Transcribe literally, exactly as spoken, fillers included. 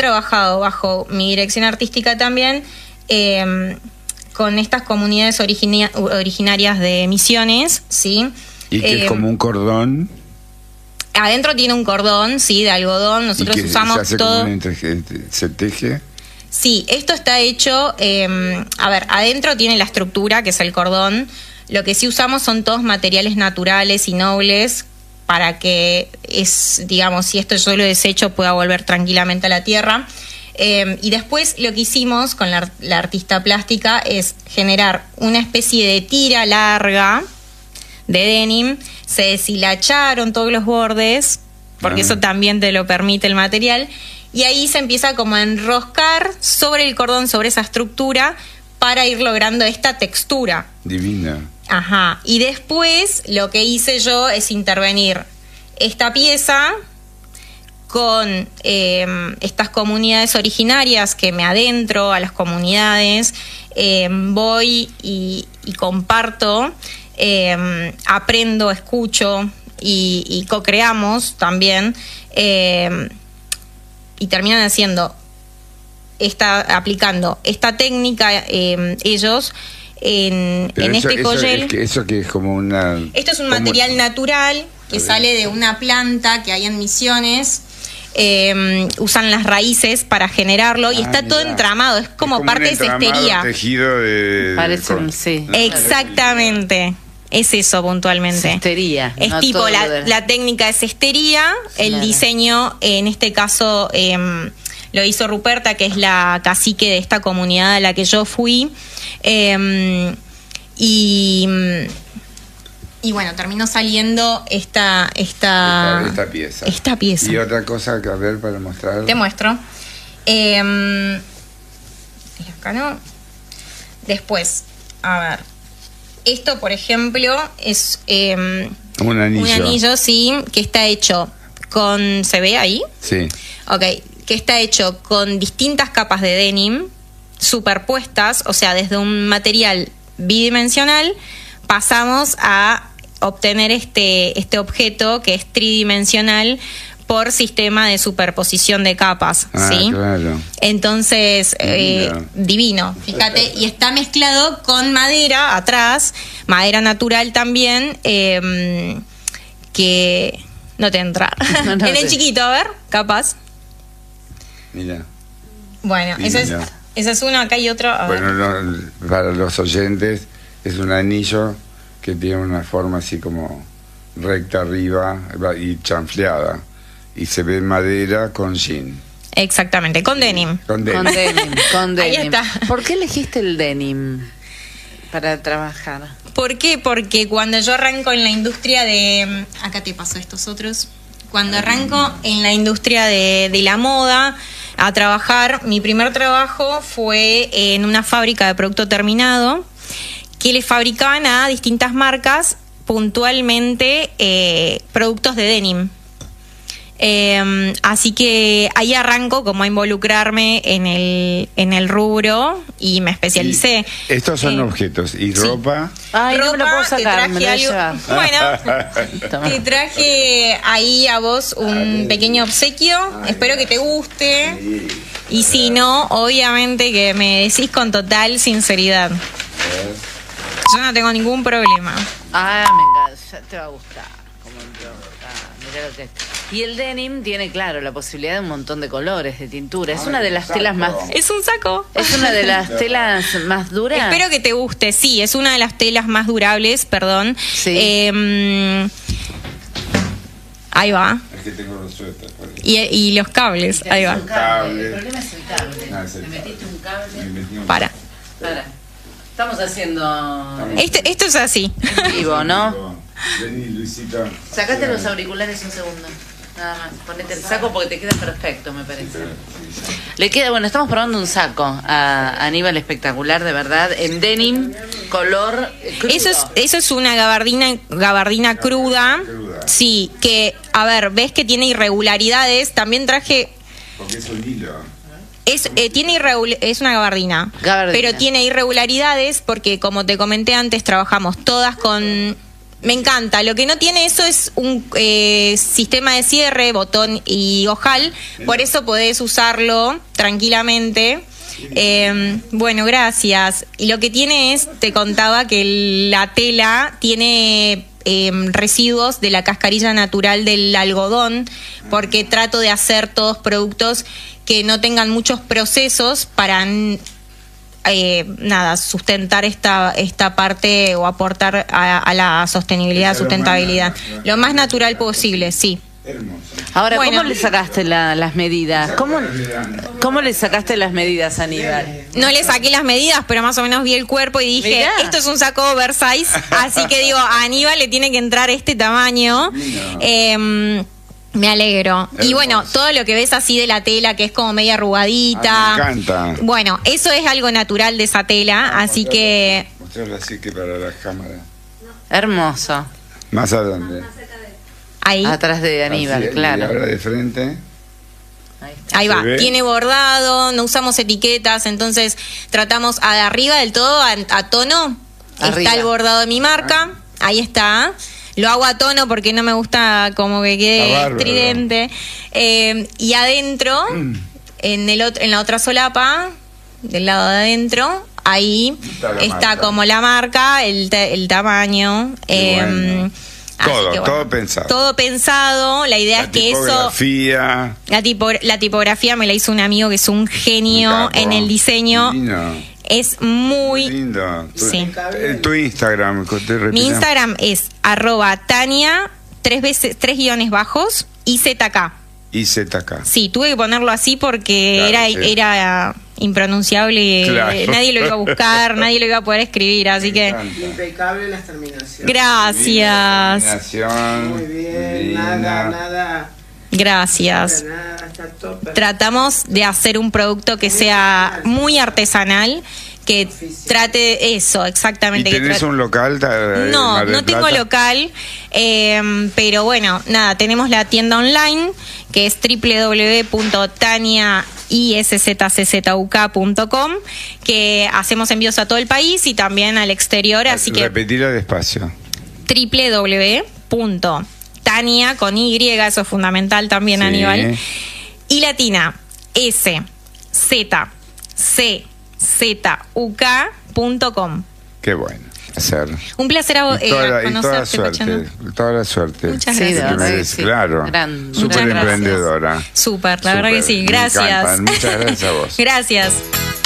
trabajado bajo mi dirección artística también eh, con estas comunidades origina- originarias de Misiones, ¿sí? Y que eh, es como un cordón. Adentro tiene un cordón, sí, de algodón. Nosotros y que usamos se hace todo. Como un entreje, se teje. Sí, esto está hecho, eh, a ver, adentro tiene la estructura, que es el cordón. Lo que sí usamos son todos materiales naturales y nobles para que, es, digamos, si esto yo lo desecho, pueda volver tranquilamente a la tierra. Eh, y después lo que hicimos con la, la artista plástica es generar una especie de tira larga de denim. Se deshilacharon todos los bordes, porque ah. eso también te lo permite el material. Y ahí se empieza como a enroscar sobre el cordón, sobre esa estructura, para ir logrando esta textura. Divina. Ajá. Y después lo que hice yo es intervenir esta pieza con eh, estas comunidades originarias, que me adentro a las comunidades, eh, voy y, y comparto, eh, aprendo, escucho y, y co-creamos también. Eh, y terminan haciendo, esta, aplicando esta técnica eh, ellos en, en eso, este eso, collel. Es que, eso que es como una... Esto es un material natural que sale de una planta que hay en Misiones. Eh, usan las raíces para generarlo y ah, está mira. todo entramado, es como, es como parte de cestería. Tejido de... Parece un sí. Exactamente. Es eso puntualmente. Cestería. Es no tipo la, de... la técnica de cestería, el claro. diseño, en este caso eh, lo hizo Ruperta, que es la cacique de esta comunidad a la que yo fui. Eh, y, y bueno, terminó saliendo esta, esta, esta, esta pieza. Esta pieza. Y otra cosa que a ver para mostrar. Te muestro. Eh, acá no. Después, a ver. Esto, por ejemplo, es eh, un anillo. Un anillo, sí, que está hecho con... ¿Se ve ahí? Sí. Ok, que está hecho con distintas capas de denim superpuestas, o sea, desde un material bidimensional pasamos a obtener este, este objeto que es tridimensional por sistema de superposición de capas, ah, ¿sí? Claro. Entonces, eh, divino, fíjate, y está mezclado con madera atrás, madera natural también, eh, que no te entra. No, no en el sé. Chiquito, a ver, capaz. Mira. Bueno, ese es, ese es uno, acá hay otro. A bueno, ver. No, para los oyentes, es un anillo que tiene una forma así como recta arriba y chanfleada. Y se ve madera con jean. Exactamente, con denim. Con denim. Con denim, con denim. Ahí está. ¿Por qué elegiste el denim para trabajar? ¿Por qué? Porque cuando yo arranco en la industria de... Acá te paso estos otros. Cuando arranco en la industria de, de la moda a trabajar, mi primer trabajo fue en una fábrica de producto terminado que le fabricaban a distintas marcas puntualmente eh, productos de denim. Eh, así que ahí arranco como a involucrarme en el en el rubro y me especialicé. Y estos son eh, objetos. ¿Y sí. ropa? Ay, ropa, no me lo puedo sacar, te traje algo, bueno, te traje ahí a vos un pequeño obsequio. Ay, espero que te guste. Sí. Y si no, obviamente que me decís con total sinceridad. Yo no tengo ningún problema. Ah, me encanta, ya te va a gustar. Que... Y el denim tiene, claro, la posibilidad de un montón de colores, de tintura. Es una de las telas más... Es un saco. Es una de las telas más duras. Espero que te guste. Sí, es una de las telas más durables, perdón. Sí. Eh, ahí va. Es que tengo los suéteres. Y, y los cables, ahí va. Cable. El problema es el cable. No, es el Me metiste un cable. metí un... Para. Para. Estamos haciendo... Este, esto es así. En vivo, ¿no? Vení, Luisita. Sacate los auriculares un segundo. Nada más. Ponete el saco porque te queda perfecto, me parece. Le queda, bueno, estamos probando un saco a Aníbal espectacular, de verdad, en denim, color crudo. Eso es, eso es una gabardina, gabardina cruda. Sí, que, a ver, ves que tiene irregularidades. También traje... Porque es un hilo. Es, eh, tiene irregul- es una gabardina, gabardina, pero tiene irregularidades porque, como te comenté antes, trabajamos todas con Me encanta. Lo que no tiene eso es un eh, sistema de cierre, botón y ojal. Por eso podés usarlo tranquilamente. Eh, bueno, gracias. Y lo que tiene es, te contaba que la tela tiene eh, residuos de la cascarilla natural del algodón, porque trato de hacer todos productos que no tengan muchos procesos para... Eh, nada, sustentar esta esta parte o aportar a, a la sostenibilidad, sustentabilidad, lo más natural posible, sí. Ahora, Bueno. ¿cómo le sacaste la- las medidas? ¿Cómo, ¿Cómo le sacaste las medidas, Aníbal? No le saqué las medidas, pero más o menos vi el cuerpo y dije, Mirá. esto es un saco oversize, así que digo, a Aníbal le tiene que entrar este tamaño. Eh, me alegro. Hermoso. Y bueno, todo lo que ves así de la tela, que es como media arrugadita. Ah, me encanta. Bueno, eso es algo natural de esa tela, así que... Mostrarlo así que para la cámara. Hermoso. Más adelante. Ahí. Atrás de Aníbal, Así, claro. Y ahora de frente. Ahí está. Ahí ¿Se va, ve? tiene bordado, no usamos etiquetas, entonces tratamos a de arriba del todo, a, a tono. Arriba. Está el bordado de mi marca, ahí está. Lo hago a tono porque no me gusta como que Está quede bárbaro. estridente. Eh, y adentro, en, el ot- en la otra solapa, del lado de adentro, ahí Está la está, marca. como la marca, el, ta- el tamaño. Qué eh, bueno. así Todo, que bueno, todo pensado. Todo pensado. La idea La es que eso... tipografía. La, tipo, la tipografía me la hizo un amigo que es un genio Un capo. en el diseño. Divino. Es muy... Lindo. Tu, Sí. eh, tu Instagram. te Mi repito. Instagram es arroba Tania, tres veces, tres guiones bajos, y Z K. Y Z K. Sí, tuve que ponerlo así porque Claro, era, sí. era impronunciable, Claro. nadie lo iba a buscar, nadie lo iba a poder escribir, así que... Impecable las terminaciones. Gracias, Terminación, Muy bien, divina. nada, nada. gracias. Nada, está top. Tratamos de hacer un producto que sea muy artesanal, que trate eso, ¿Y exactamente. que tenés tra- un local? ta- en No, Mar del no tengo Plata? local, eh, pero bueno, nada, tenemos la tienda online que es w w w punto tania iszczuk punto com, que hacemos envíos a todo el país y también al exterior, así que Repetirlo despacio. w w w punto tania con Y, eso es fundamental también, Sí. Aníbal, y latina S Z C Z U K punto com. Qué bueno. Hacer. Un placer a vos, Y toda, eh, la, y toda la conocerte, suerte. Pachano. Toda la suerte. Muchas Sí, de gracias. verdad que Mereces, sí. Claro. Gran- Súper muchas gracias. emprendedora. Súper, la verdad que Súper, sí. me Gracias. encantan. Muchas gracias a vos. Gracias.